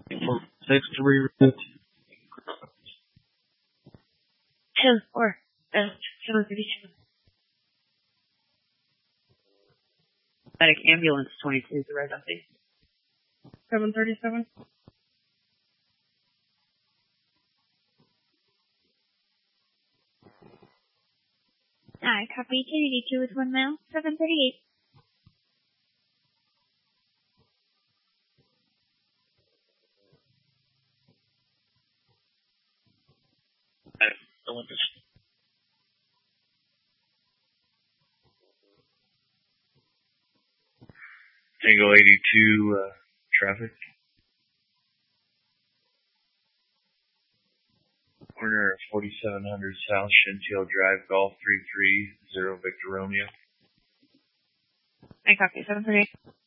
6 to reroute. 4, 732. Medic ambulance 22 is the red update. 737. I copy 282 with 1 mile, 738. Olympus. Tango 82, traffic. Corner of 4700 South Shintail Drive, Golf 330 Victor Romeo. I copy 738.